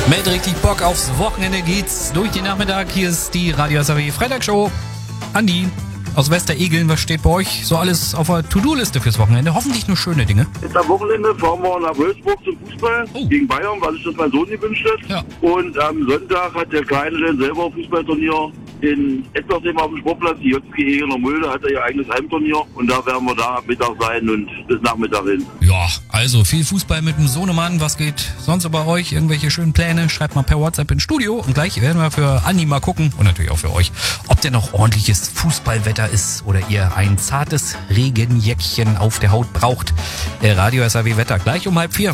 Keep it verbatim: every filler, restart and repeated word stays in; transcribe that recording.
Mit richtig Bock aufs Wochenende geht's durch den Nachmittag. Hier ist die Radio S A W Freitagsshow. Andi aus Westeregeln, was steht bei euch so alles auf der To-Do-Liste fürs Wochenende? Hoffentlich nur schöne Dinge. Jetzt am Wochenende fahren wir nach Wolfsburg zum Fußball Oh. gegen Bayern, weil sich das mein Sohn gewünscht hat. Ja. Und am Sonntag hat der Kleine dann selber ein Fußballturnier in Ettersheim auf dem Sportplatz. Die J G Egener Mulde hat er ihr eigenes Heimturnier. Und da werden wir da am Mittag sein und bis Nachmittag hin. Ja, also viel Fußball mit dem Sohnemann. Was geht sonst so bei euch? Irgendwelche schönen Pläne? Schreibt mal per WhatsApp ins Studio. Und gleich werden wir für Andi mal gucken und natürlich auch für euch, ob denn noch ordentliches Fußballwetter ist oder ihr ein zartes Regenjäckchen auf der Haut braucht. Der Radio S A W Wetter gleich um halb vier.